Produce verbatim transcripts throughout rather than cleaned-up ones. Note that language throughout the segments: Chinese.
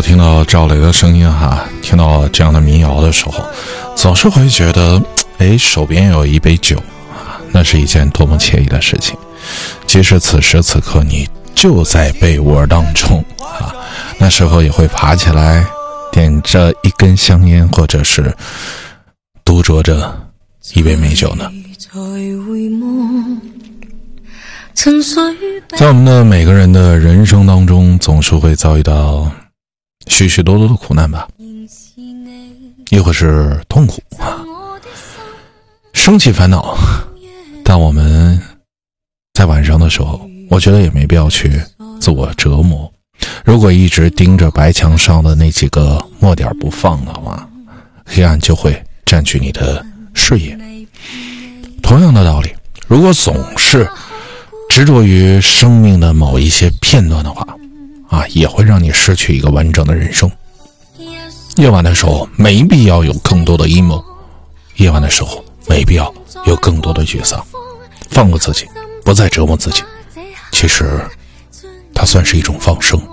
听到赵雷的声音哈，听到这样的民谣的时候，总是会觉得哎，手边有一杯酒啊，那是一件多么惬意的事情。即使此时此刻你就在被窝当中啊，那时候也会爬起来点着一根香烟，或者是独酌着一杯美酒呢。在我们的每个人的人生当中，总是会遭遇到许许多多的苦难吧，亦或是痛苦啊，生气烦恼。但我们在晚上的时候，我觉得也没必要去自我折磨。如果一直盯着白墙上的那几个墨点不放的话，黑暗就会占据你的视野。同样的道理，如果总是执着于生命的某一些片段的话啊，也会让你失去一个完整的人生。夜晚的时候没必要有更多的阴谋，夜晚的时候没必要有更多的沮丧，放过自己，不再折磨自己，其实它算是一种放生。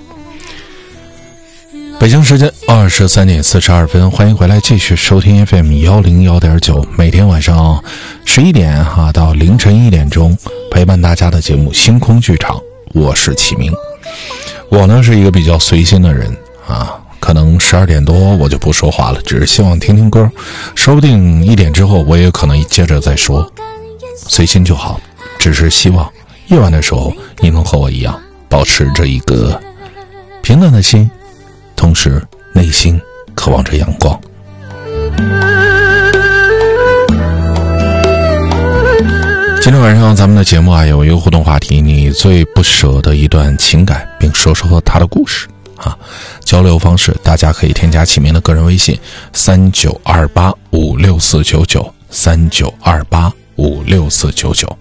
北京时间二十三点四十二分，欢迎回来继续收听 F M 一零一点九，每天晚上十一点哈到凌晨一点钟陪伴大家的节目星空剧场，我是启明。我呢是一个比较随心的人啊，可能十二点多我就不说话了，只是希望听听歌，说不定一点之后我也可能接着再说，随心就好。只是希望夜晚的时候你能和我一样保持着一个平淡的心，同时内心渴望着阳光。今天晚上咱们的节目啊有一个互动话题，你最不舍的一段情感，并说说他的故事啊。交流方式大家可以添加启明的个人微信三九二八五六四九九三九二八五六四九九。